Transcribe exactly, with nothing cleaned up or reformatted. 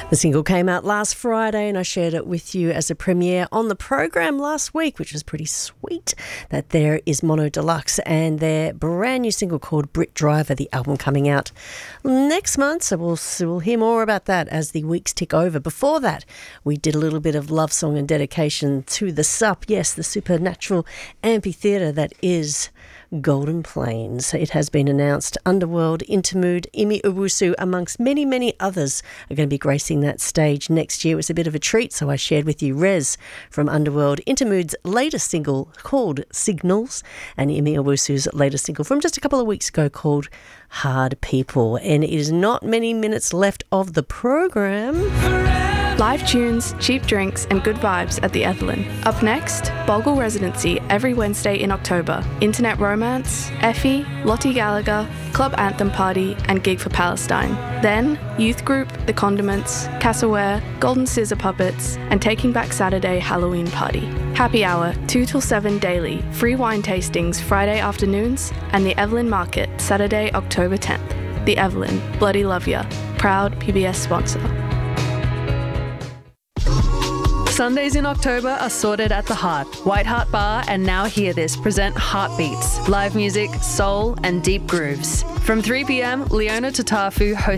The single came out last Friday and I shared it with you as a premiere on the program last week, which was pretty sweet. That there is Mono Deluxe and their brand new single called Brit Driver, the album coming out next month. So we'll, so we'll hear more about that as the weeks tick over. Before that, we did a little bit of love song and dedication to the S U P. Yes, the supernatural amphitheatre that is Golden Plains. It has been announced Underworld, Intermood, Imi Owusu, amongst many, many others, are going to be gracing that stage next year. It was a bit of a treat, so I shared with you Rez from Underworld, Intermood's latest single called Signals, and Imi Owusu's latest single from just a couple of weeks ago called Hard People. And it is not many minutes left of the program. Live tunes, cheap drinks and good vibes at the Evelyn. Up next, Bogle Residency every Wednesday in October. Internet Romance, Effie, Lottie Gallagher, Club Anthem Party and Gig for Palestine. Then, Youth Group, The Condiments, Cassaware, Golden Scissor Puppets and Taking Back Saturday Halloween Party. Happy Hour, two till seven daily. Free wine tastings Friday afternoons and the Evelyn Market Saturday, October tenth. The Evelyn, Bloody Love Ya. Proud P B S sponsor. Sundays in October are sorted at the Heart. White Heart Bar and Now Hear This present Heartbeats, live music, soul and deep grooves. From three p.m, Leona Tatafu hosts